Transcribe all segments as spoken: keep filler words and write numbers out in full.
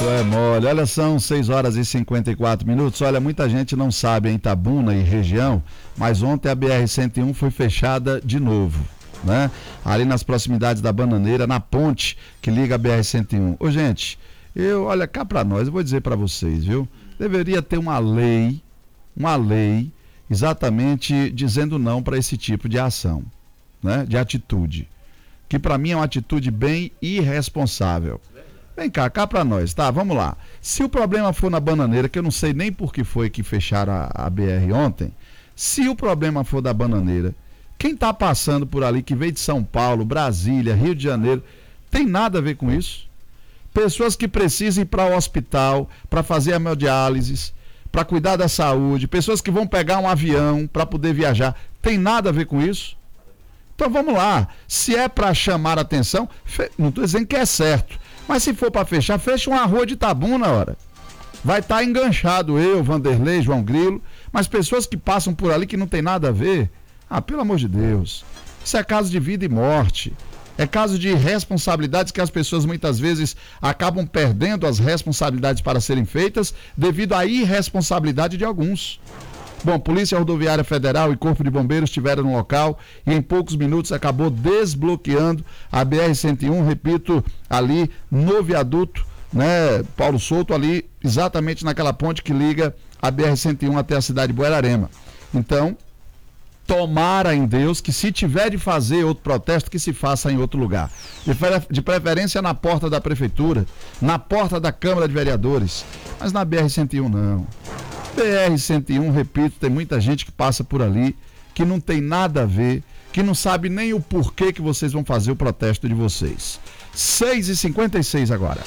é mole. Olha, são seis horas e cinquenta e quatro minutos. Olha, muita gente não sabe em Itabuna e região, mas ontem a B R cento e um foi fechada de novo, né? Ali nas proximidades da Bananeira, na ponte que liga a B R cento e um. Ô, gente, eu, olha, cá pra nós, eu vou dizer pra vocês, viu? Deveria ter uma lei, uma lei exatamente dizendo não para esse tipo de ação, né? De atitude, que pra mim é uma atitude bem irresponsável. Vem cá, cá pra nós, tá? Vamos lá. Se o problema for na Bananeira, que eu não sei nem por que foi que fecharam a, a B R ontem, se o problema for da Bananeira, quem tá passando por ali, que veio de São Paulo, Brasília, Rio de Janeiro, tem nada a ver com isso? Pessoas que precisam ir para o hospital, para fazer a hemodiálise, para cuidar da saúde, pessoas que vão pegar um avião para poder viajar, tem nada a ver com isso? Então vamos lá, se é para chamar a atenção, fe... não estou dizendo que é certo, mas se for para fechar, fecha uma rua de Itabuna, hora. Vai estar tá enganchado eu, Vanderlei, João Grilo, mas pessoas que passam por ali que não tem nada a ver, ah, pelo amor de Deus, isso é caso de vida e morte, é caso de responsabilidades que as pessoas muitas vezes acabam perdendo as responsabilidades para serem feitas devido à irresponsabilidade de alguns. Bom, Polícia Rodoviária Federal e Corpo de Bombeiros estiveram no local e em poucos minutos acabou desbloqueando a B R cento e um, repito, ali no viaduto, né, Paulo Souto, ali exatamente naquela ponte que liga a B R cento e um até a cidade de Buerarema. Então, tomara em Deus que se tiver de fazer outro protesto, que se faça em outro lugar. De preferência na porta da prefeitura, na porta da Câmara de Vereadores, mas na B R cento e um não. B R cento e um, repito, tem muita gente que passa por ali, que não tem nada a ver, que não sabe nem o porquê que vocês vão fazer o protesto de vocês. seis e cinquenta e seis agora.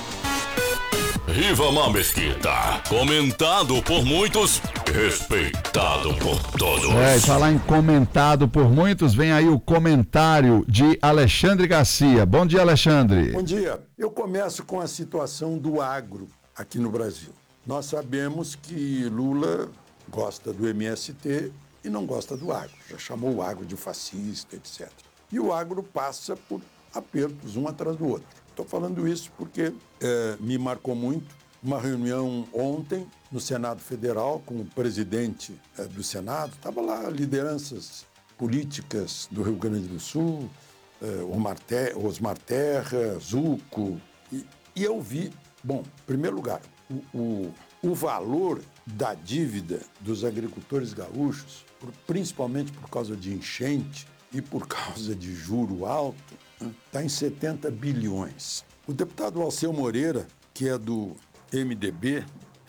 Rivamar Mesquita, comentado por muitos, respeitado por todos. É, e falar em comentado por muitos, vem aí o comentário de Alexandre Garcia. Bom dia, Alexandre. Bom dia. Eu começo com a situação do agro aqui no Brasil. Nós sabemos que Lula gosta do M S T e não gosta do agro. Já chamou o agro de fascista, etcétera. E o agro passa por apertos um atrás do outro. Estou falando isso porque é, me marcou muito uma reunião ontem no Senado Federal com o presidente é, do Senado. Estava lá lideranças políticas do Rio Grande do Sul, é, Osmar, Terra, Osmar Terra, Zucco. E, e eu vi, bom, em primeiro lugar, o, o, o valor da dívida dos agricultores gaúchos, por, principalmente por causa de enchente e por causa de juro alto, está em setenta bilhões. O deputado Alceu Moreira, que é do M D B,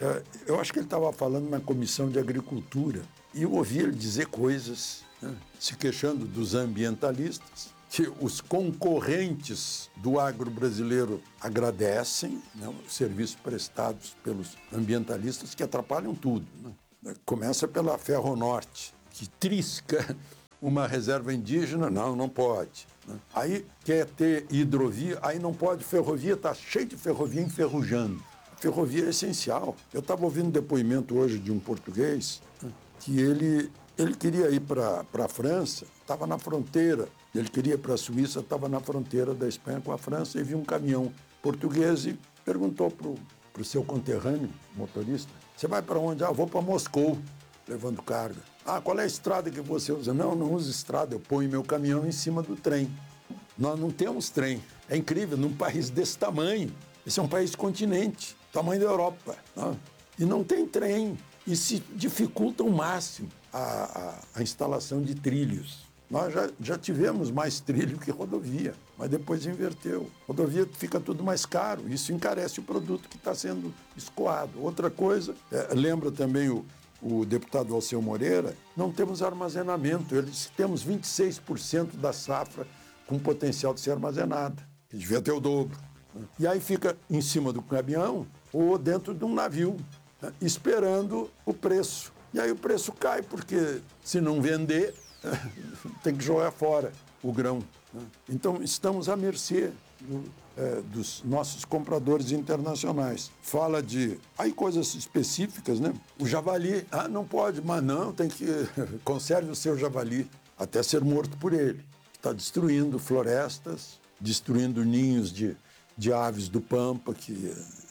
eu acho que ele estava falando na Comissão de Agricultura, e eu ouvi ele dizer coisas, né, se queixando dos ambientalistas, que os concorrentes do agro brasileiro agradecem, né, os serviços prestados pelos ambientalistas, que atrapalham tudo, né? Começa pela Ferronorte, que trisca uma reserva indígena, não, não pode. Aí quer ter hidrovia, aí não pode, ferrovia, está cheio de ferrovia enferrujando. Ferrovia é essencial. Eu estava ouvindo um depoimento hoje de um português que ele, ele queria ir para a França, estava na fronteira, ele queria ir para a Suíça, estava na fronteira da Espanha com a França e viu um caminhão português e perguntou para o seu conterrâneo, motorista, você vai para onde? Ah, vou para Moscou, levando carga. Ah, qual é a estrada que você usa? Não, não uso estrada, eu ponho meu caminhão em cima do trem. Nós não temos trem. É incrível, num país desse tamanho. Esse é um país de continente, tamanho da Europa. Né? E não tem trem. E se dificulta ao máximo a, a, a instalação de trilhos. Nós já, já tivemos mais trilho que rodovia, mas depois inverteu. Rodovia fica tudo mais caro, isso encarece o produto que está sendo escoado. Outra coisa, é, lembra também o o deputado Alceu Moreira, não temos armazenamento. Ele disse que temos vinte e seis por cento da safra com potencial de ser armazenada, que devia ter o dobro. E aí fica em cima do caminhão ou dentro de um navio, né, esperando o preço. E aí o preço cai, porque se não vender, tem que jogar fora o grão. Né? Então estamos à mercê do, é, dos nossos compradores internacionais. Fala de aí coisas específicas, né? O javali, ah, não pode, mas não, tem que conserve o seu javali até ser morto por ele. Está destruindo florestas, destruindo ninhos de, de aves do Pampa, que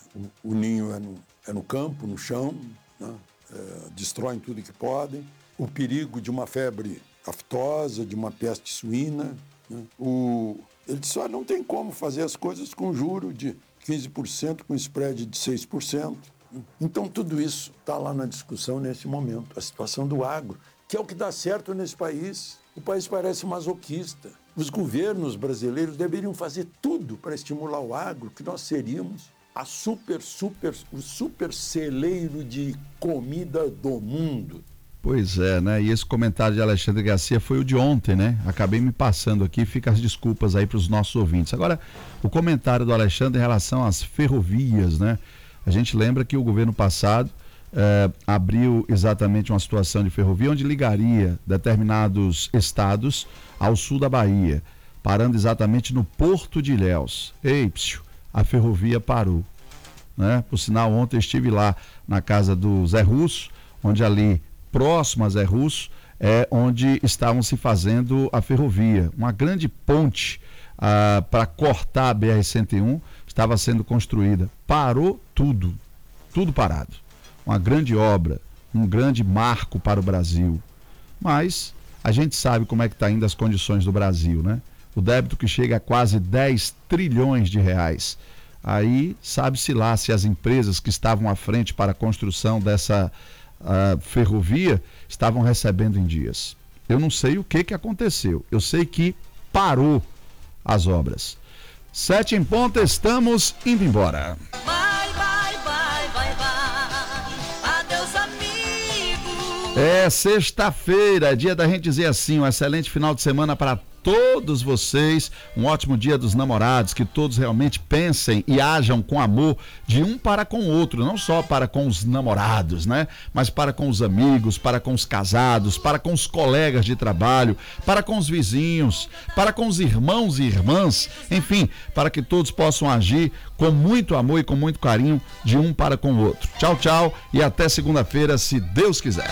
o, o ninho é no, é no campo, no chão, né? É, destroem tudo que podem. O perigo de uma febre aftosa, de uma peste suína. Né? O, ele disse, ah, não tem como fazer as coisas com juro de quinze por cento, com spread de seis por cento. Então, tudo isso está lá na discussão nesse momento. A situação do agro, que é o que dá certo nesse país. O país parece masoquista. Os governos brasileiros deveriam fazer tudo para estimular o agro, que nós seríamos a super, super, o super celeiro de comida do mundo. Pois é, né? E esse comentário de Alexandre Garcia foi o de ontem, né? Acabei me passando aqui, fica as desculpas aí para os nossos ouvintes. Agora, o comentário do Alexandre em relação às ferrovias, né? A gente lembra que o governo passado eh, abriu exatamente uma situação de ferrovia onde ligaria determinados estados ao sul da Bahia, parando exatamente no Porto de Ilhéus. Ei, psiu, a ferrovia parou, né? Por sinal, ontem eu estive lá na casa do Zé Russo, onde ali, próximo a Zé Russo, é onde estavam se fazendo a ferrovia. Uma grande ponte ah, para cortar a B R cento e um estava sendo construída. Parou tudo, tudo parado. Uma grande obra, um grande marco para o Brasil. Mas a gente sabe como é que está indo as condições do Brasil, né? O débito que chega a quase dez trilhões de reais. Aí sabe-se lá se as empresas que estavam à frente para a construção dessa uh, ferrovia estavam recebendo em dias. Eu não sei o que, que aconteceu. Eu sei que parou as obras. Sete em ponto, estamos indo embora. Vai, vai, vai, vai, vai. Adeus, amigo. É sexta-feira, dia da gente dizer assim, um excelente final de semana para todos vocês, um ótimo dia dos namorados, que todos realmente pensem e ajam com amor de um para com o outro, não só para com os namorados, né? Mas para com os amigos, para com os casados, para com os colegas de trabalho, para com os vizinhos, para com os irmãos e irmãs, enfim, para que todos possam agir com muito amor e com muito carinho de um para com o outro. Tchau, tchau e até segunda-feira, se Deus quiser.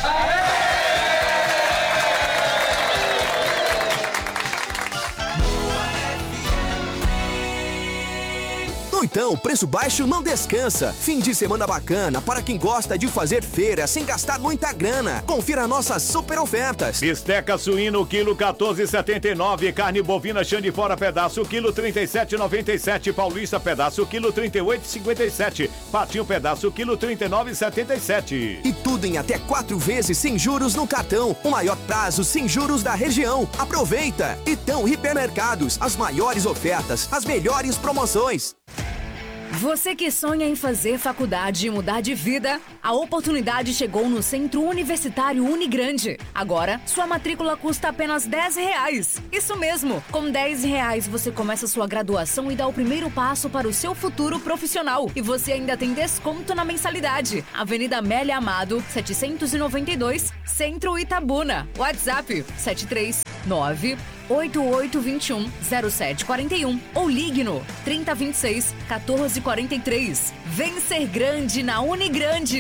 Então, preço baixo não descansa. Fim de semana bacana para quem gosta de fazer feira sem gastar muita grana. Confira nossas super ofertas. Bisteca suíno, quilo quatorze e setenta e nove. Carne bovina chã de fora, pedaço, quilo trinta e sete e noventa e sete. Paulista, pedaço, quilo trinta e oito e cinquenta e sete. Patinho, pedaço, quilo trinta e nove e setenta e sete. E tudo em até quatro vezes sem juros no cartão. O maior prazo sem juros da região. Aproveita! Itão Hipermercados, as maiores ofertas, as melhores promoções. Você que sonha em fazer faculdade e mudar de vida, a oportunidade chegou no Centro Universitário Unigrande. Agora, sua matrícula custa apenas dez reais. Isso mesmo, com dez reais você começa sua graduação e dá o primeiro passo para o seu futuro profissional. E você ainda tem desconto na mensalidade. Avenida Amélia Amado, setecentos e noventa e dois, Centro Itabuna. WhatsApp sete três nove oito oito dois um zero sete quatro um ou ligue no trinta vinte e seis quatorze quarenta e três. Vem ser grande na Unigrande.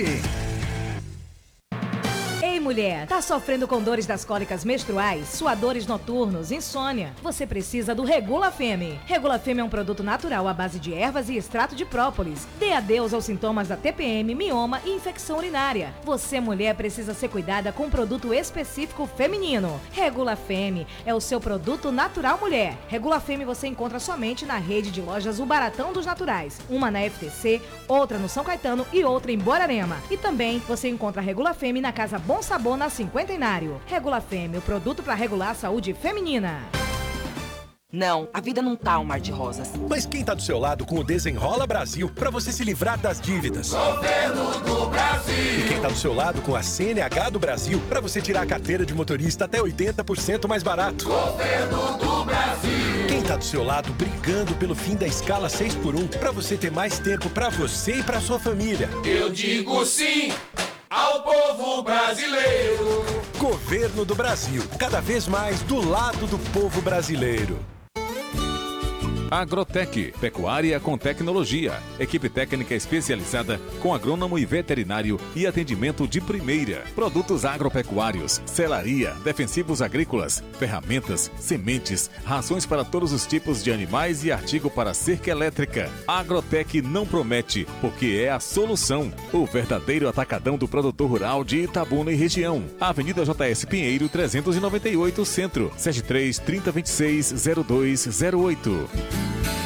Ei, mulher, tá sofrendo com dores das cólicas menstruais, suadores noturnos, insônia? Você precisa do Regula Femme. Regula Femme é um produto natural à base de ervas e extrato de própolis. Dê adeus aos sintomas da T P M, mioma e infecção urinária. Você, mulher, precisa ser cuidada com um produto específico feminino. Regula Femme é o seu produto natural, mulher. Regula Femme você encontra somente na rede de lojas O Baratão dos Naturais. Uma na F T C, outra no São Caetano e outra em Borarema. E também você encontra a Regula Femme na Casa Bom Sabor na Cinquentenário. Regula Femme, o produto para regular a saúde feminina. Não, a vida não tá um mar de rosas. Mas quem tá do seu lado com o Desenrola Brasil para você se livrar das dívidas? Governo do Brasil. E quem tá do seu lado com a C N H do Brasil para você tirar a carteira de motorista até oitenta por cento mais barato? Governo do Brasil. Quem tá do seu lado brigando pelo fim da escala seis por um para você ter mais tempo para você e para sua família? Eu digo sim ao povo brasileiro. Governo do Brasil, cada vez mais do lado do povo brasileiro. Agrotec, pecuária com tecnologia. Equipe técnica especializada com agrônomo e veterinário e atendimento de primeira. Produtos agropecuários, selaria, defensivos agrícolas, ferramentas, sementes, rações para todos os tipos de animais e artigo para cerca elétrica. Agrotec não promete, porque é a solução. O verdadeiro atacadão do produtor rural de Itabuna e região. Avenida J S Pinheiro, trezentos e noventa e oito, Centro. sete três, trinta, vinte e seis, zero dois zero oito.